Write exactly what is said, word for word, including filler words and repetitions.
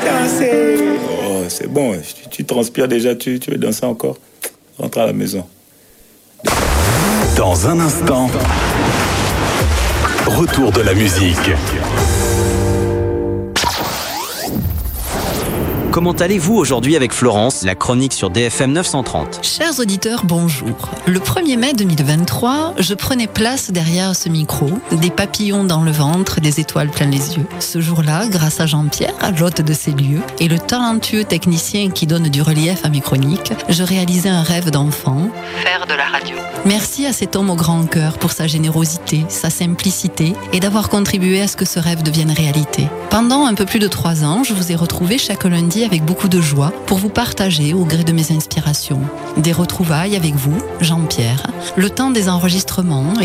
danser. Oh, c'est bon, tu, tu transpires déjà, tu, tu veux danser encore? Rentre à la maison. Dans un instant, retour de la musique. Comment allez-vous aujourd'hui avec Florence, la chronique sur D F M neuf cent trente? Chers auditeurs, bonjour. Le premier mai deux mille vingt-trois, je prenais place derrière ce micro, des papillons dans le ventre, des étoiles plein les yeux. Ce jour-là, grâce à Jean-Pierre, l'hôte de ces lieux, et le talentueux technicien qui donne du relief à mes chroniques, je réalisais un rêve d'enfant, faire de la radio. Merci à cet homme au grand cœur pour sa générosité, sa simplicité et d'avoir contribué à ce que ce rêve devienne réalité. Pendant un peu plus de trois ans, je vous ai retrouvé chaque lundi avec beaucoup de joie pour vous partager au gré de mes inspirations. Des retrouvailles avec vous, Jean-Pierre, le temps des enregistrements